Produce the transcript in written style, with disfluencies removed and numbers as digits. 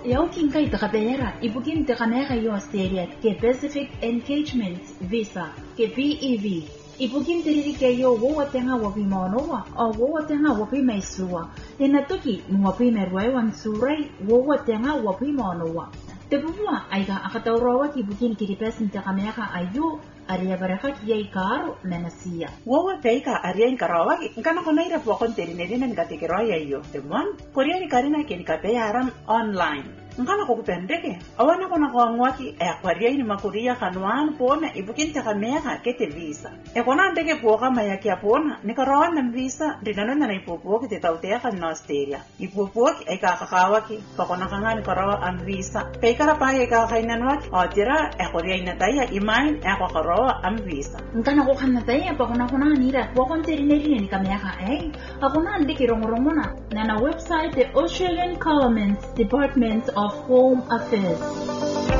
Yaukin kay takapera, ibukin takanera yo Australia ke Pacific Engagement Visa ke PEV. Ibukin tiriri ke yo wowa tenga wapi maonowa o wowa tenga wapi maisua. Tenatoki wapi merwaiwan surai wowa tenga wapi maonowa. Tebua aiga akataurawa ki bukin kiripesin takanera ayu aria baraka ki karo menasia. Wowa teika aria inkarawa nkana konaira pokon terinedina nikatekeroya yo. Temon korea ni karina ke nikapeya aram online. Nkana kukupendeke awana kona kwangwaki akwaria ini makuria kanwan pona ibukin takamera kete visa ekona ndeke poka mayaki apona nikarawana visa dinanona na ipopoki tetautea kan Australia ipopoki ekakakawaki kakona kangani karawa am visa peikara paye kakainanwaki atira akwaria inataya imain akakarawa am visa nkana kukanataya pakona kona nira pokon terinedina nikamera akona ndeke rongorongona na website the Australian Government Department of Home Affairs.